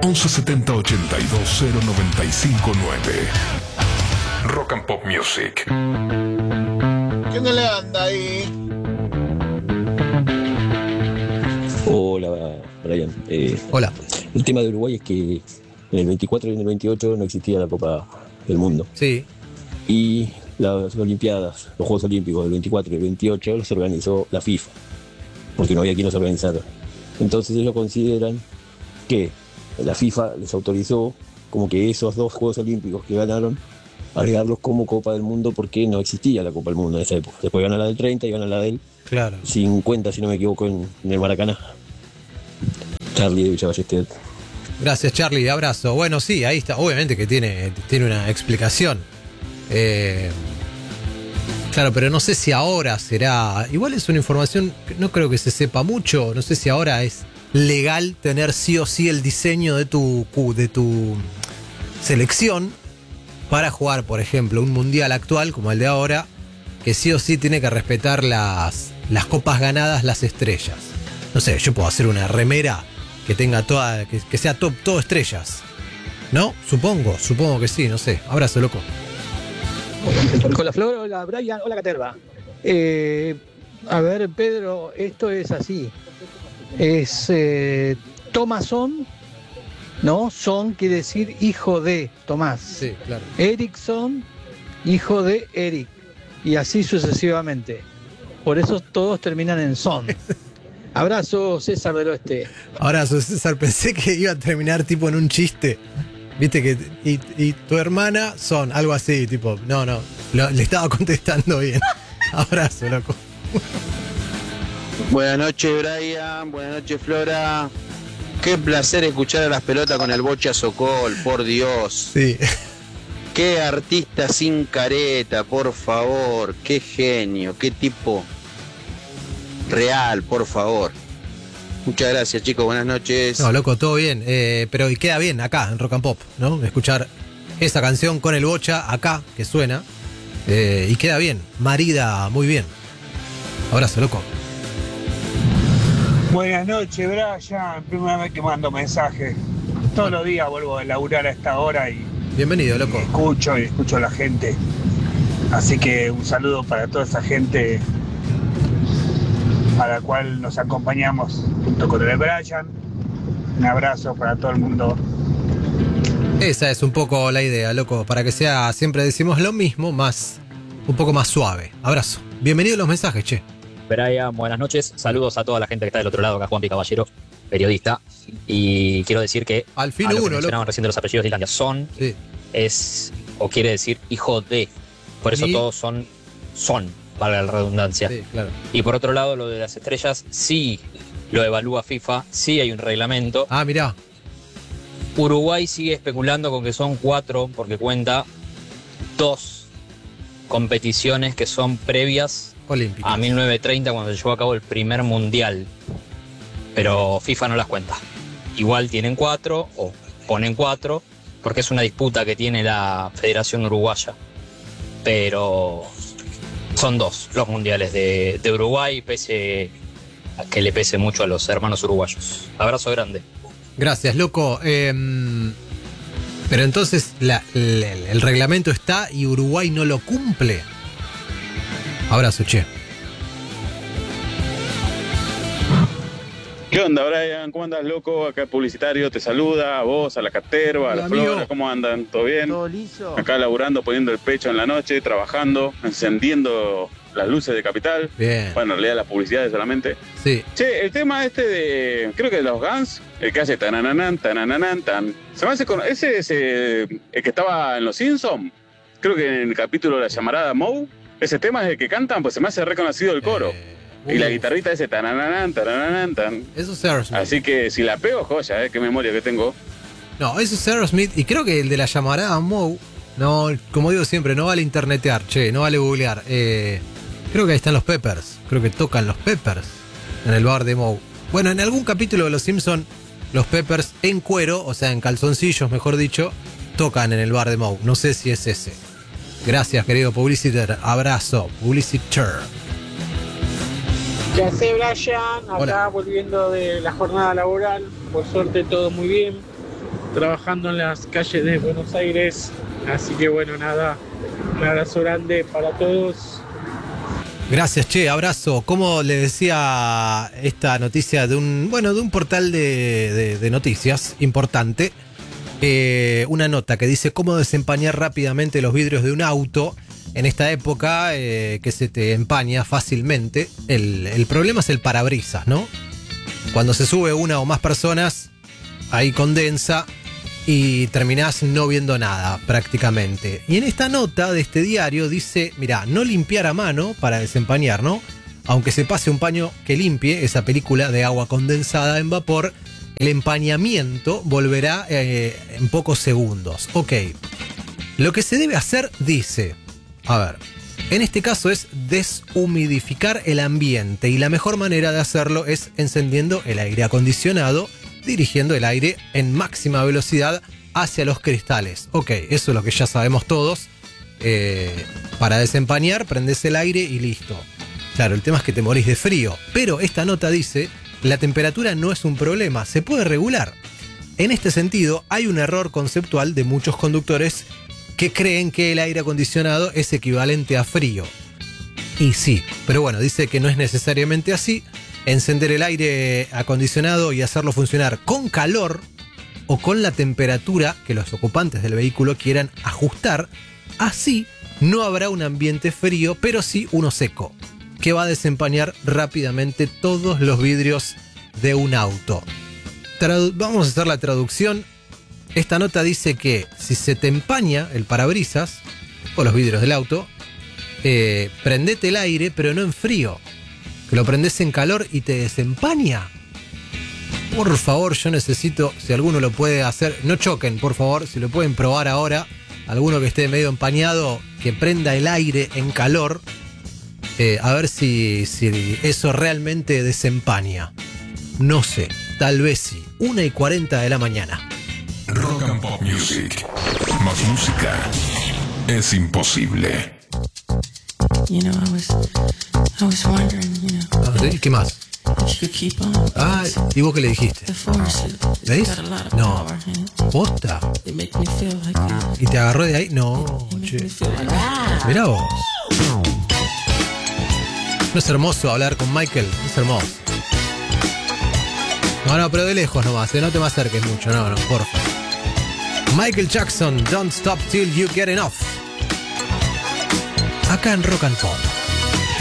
1170 82 0959. Rock and Pop Music. ¿Quién le anda ahí? Hola, Brian. Hola. El tema de Uruguay es que en el 24 y en el 28 no existía la Copa del Mundo. Sí. Y las Olimpiadas, los Juegos Olímpicos del 24 y el 28 los organizó la FIFA, porque no había quien los organizara. Entonces ellos consideran que la FIFA les autorizó como que esos dos Juegos Olímpicos que ganaron, agregarlos como Copa del Mundo, porque no existía la Copa del Mundo en esa época. Después ganan la del 30 y ganan la del 50, si no me equivoco, en el Maracaná. Charlie de Villa Ballester. Gracias, Charlie, abrazo. Bueno, sí, ahí está. Obviamente que tiene una explicación. Claro, pero no sé si ahora será. Igual es una información que no creo que se sepa mucho. No sé si ahora es legal tener sí o sí el diseño de tu selección para jugar, por ejemplo, un mundial actual como el de ahora, que sí o sí tiene que respetar las copas ganadas, las estrellas. No sé, yo puedo hacer una remera que tenga que sea todo estrellas. ¿No? Supongo que sí, no sé. Abrazo, loco. Hola Flor, hola Brian, hola Caterva. A ver, Pedro, esto es así. Es Thomason, ¿no? Son quiere decir hijo de Tomás. Sí, claro. Erickson, hijo de Eric. Y así sucesivamente. Por eso todos terminan en son. Abrazo, César del Oeste. Abrazo, César. Pensé que iba a terminar tipo en un chiste. Viste que. Y tu hermana son algo así, tipo. No. Le estaba contestando bien. Abrazo, loco. Buenas noches, Brian. Buenas noches, Flora. Qué placer escuchar a las pelotas con el Bocha Sokol, por Dios. Sí. Qué artista sin careta, por favor. Qué genio, qué tipo real, por favor. Muchas gracias, chicos. Buenas noches. No, loco, todo bien. Pero y queda bien acá, en Rock and Pop, ¿no? Escuchar esa canción con el Bocha acá, que suena. Y queda bien. Marida, muy bien. Abrazo, loco. Buenas noches, Brian. Primera vez que mando mensaje. Todos los días vuelvo a laburar a esta hora y bienvenido, loco. Escucho a la gente. Así que un saludo para toda esa gente a la cual nos acompañamos junto con el Brian. Un abrazo para todo el mundo. Esa es un poco la idea, loco, para que sea, siempre decimos lo mismo, un poco más suave. Abrazo. Bienvenido a los mensajes, che. Brian, buenas noches. Saludos a toda la gente que está del otro lado, acá Juan P. Caballero, periodista. Y quiero decir que al fin lo que uno, mencionaban recién de los apellidos de Islandia, son, sí, es, o quiere decir hijo de. Por eso todos son, valga la redundancia. Sí, claro. Y por otro lado, lo de las estrellas, sí lo evalúa FIFA, sí hay un reglamento. Ah, mirá. Uruguay sigue especulando con que son 4, porque cuenta 2 competiciones que son previas olímpicas a 1930, cuando se llevó a cabo el primer mundial. Pero FIFA no las cuenta. Igual tienen 4, o ponen 4, porque es una disputa que tiene la Federación Uruguaya. Pero son 2 los mundiales de Uruguay, pese a que le pese mucho a los hermanos uruguayos. Abrazo grande. Gracias, loco. Pero entonces el reglamento está y Uruguay no lo cumple. Abrazo, che. ¿Qué onda, Brian? ¿Cómo andas, loco? Acá el publicitario te saluda, a vos, a la Caterva, a la Flora. ¿Cómo andan? ¿Todo bien? Todo liso. Acá laburando, poniendo el pecho en la noche, trabajando, encendiendo las luces de Capital. Bien. Bueno, en realidad las publicidades solamente. Sí. Che, el tema de, creo que de los Guns, el que hace tanananan, tanananan, tan. Se me hace con, ese es el que estaba en Los Simpsons. Creo que en el capítulo de la llamarada Moe, ese tema es el que cantan, pues se me hace reconocido el coro. Y la guitarrita ese tanananan, tanananan, tan. Eso es Aerosmith. Así que si la pego, joya, qué memoria que tengo. No, eso es Aerosmith. Y creo que el de la llamarada Moe, no, como digo siempre, no vale internetear, che, no vale googlear. Creo que ahí están los Peppers. Creo que tocan los Peppers en el bar de Moe. Bueno, en algún capítulo de Los Simpsons, los Peppers en cuero, o sea, en calzoncillos, mejor dicho, tocan en el bar de Moe. No sé si es ese. Gracias, querido Publiciter. Abrazo, Publiciter. ¿Qué hace, Brian? Acá Hola. Volviendo de la jornada laboral. Por suerte todo muy bien. trabajando en las calles de Buenos Aires. Así que bueno, nada, un abrazo grande para todos. Gracias, che, abrazo. Como le decía esta noticia de un portal de noticias importante, una nota que dice cómo desempañar rápidamente los vidrios de un auto en esta época que se te empaña fácilmente. El problema es el parabrisas, ¿no? Cuando se sube una o más personas, ahí condensa y terminás no viendo nada prácticamente. Y en esta nota de este diario dice, mirá, no limpiar a mano para desempañar, ¿no? Aunque se pase un paño que limpie esa película de agua condensada en vapor, el empañamiento volverá en pocos segundos. Ok, lo que se debe hacer, dice, a ver, en este caso es deshumidificar el ambiente y la mejor manera de hacerlo es encendiendo el aire acondicionado, dirigiendo el aire en máxima velocidad hacia los cristales. Ok, eso es lo que ya sabemos todos. Para desempañar, prendés el aire y listo. Claro, el tema es que te morís de frío. Pero esta nota dice, la temperatura no es un problema, se puede regular. En este sentido, hay un error conceptual de muchos conductores que creen que el aire acondicionado es equivalente a frío. Y sí, pero bueno, dice que no es necesariamente así. Encender el aire acondicionado y hacerlo funcionar con calor o con la temperatura que los ocupantes del vehículo quieran ajustar. Así no habrá un ambiente frío, pero sí uno seco, que va a desempañar rápidamente todos los vidrios de un auto. Vamos a hacer la traducción. Esta nota dice que si se te empaña el parabrisas o los vidrios del auto, prendete el aire, pero no en frío. Que lo prendés en calor y te desempaña. Por favor, yo necesito, si alguno lo puede hacer, no choquen, por favor, si lo pueden probar ahora, alguno que esté medio empañado, que prenda el aire en calor, a ver si eso realmente desempaña. No sé, tal vez sí. 1:40 de la mañana. Rock and Pop Music. Más música es imposible. You know, I was wondering, ¿Qué más? if you could keep on. Ah, ¿y vos qué le dijiste? The force, ¿Veis? got a lot of No. power in it. ¿Posta? It makes me feel like ¿Y te agarró de ahí? No, che. Mirá vos. ¿No es hermoso hablar con Michael? Es hermoso. No, pero de lejos nomás, no te me acerques mucho, no, porfa. Michael Jackson, Don't Stop Till You Get Enough. Acá en Rock and Pop.